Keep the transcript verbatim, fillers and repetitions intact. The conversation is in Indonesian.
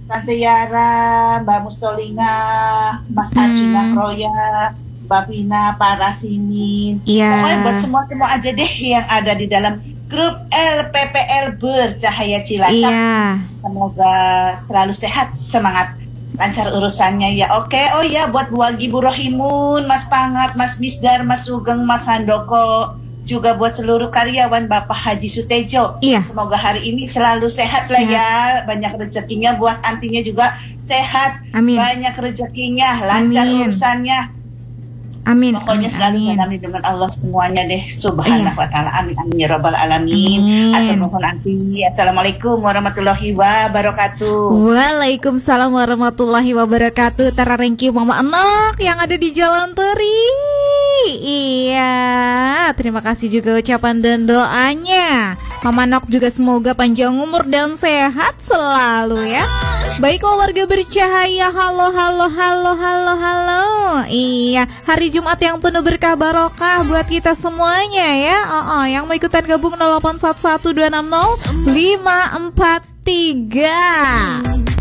Tante Yara, Mbak Mustolina, Mas Hmm. Arjuna Kroya, Mbak Vina, Pak Rasimin. Iya. Pokoknya buat semua-semua aja deh yang ada di dalam grup L P P L Bercahaya Cilacap. Iya. Semoga selalu sehat, semangat, lancar urusannya ya. Oke, oh ya buat Bu Wagi, Bu Rohimun, Mas Pangat, Mas Misdar, Mas Sugeng, Mas Handoko, juga buat seluruh karyawan Bapak Haji Sutejo. Iya. Semoga hari ini selalu sehat, lah Sehat. ya, banyak rezekinya. Buat antinya juga sehat, Amin. banyak rezekinya, lancar Amin. urusannya. Amin. Pokoknya Amin. selalu Amin. mengalami dengan Allah semuanya deh, subhanahu wa ta'ala. Amin, amin ya rabbal alamin. Amin. Atur nuhun anti. Assalamualaikum warahmatullahi wabarakatuh. Waalaikumsalam warahmatullahi wabarakatuh. Tara thank you Mama Enok yang ada di Jalan Teri. Iya, terima kasih juga ucapan dan doanya. Mama Enok juga semoga panjang umur dan sehat selalu ya. Baiklah warga bercahaya, halo halo halo halo halo. Iya, hari Jumat yang penuh berkah barokah buat kita semuanya ya. Oh, oh, yang mau ikutan gabung nol delapan satu satu dua enam nol lima empat tiga.